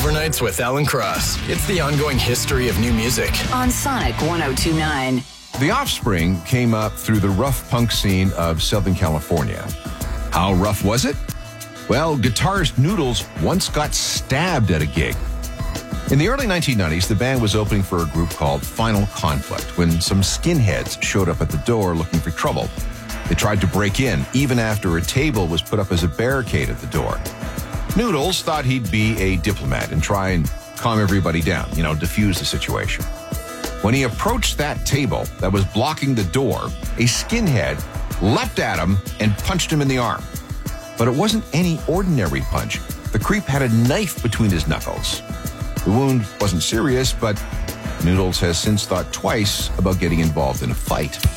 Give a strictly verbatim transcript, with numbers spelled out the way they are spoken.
Overnights with Alan Cross. It's the ongoing history of new music. On Sonic one oh two point nine. The Offspring came up through the rough punk scene of Southern California. How rough was it? Well, guitarist Noodles once got stabbed at a gig. In the early nineteen nineties, the band was opening for a group called Final Conflict when some skinheads showed up at the door looking for trouble. They tried to break in, even after a table was put up as a barricade at the door. Noodles thought he'd be a diplomat and try and calm everybody down, you know, diffuse the situation. When he approached that table that was blocking the door, a skinhead leapt at him and punched him in the arm. But it wasn't any ordinary punch. The creep had a knife between his knuckles. The wound wasn't serious, but Noodles has since thought twice about getting involved in a fight.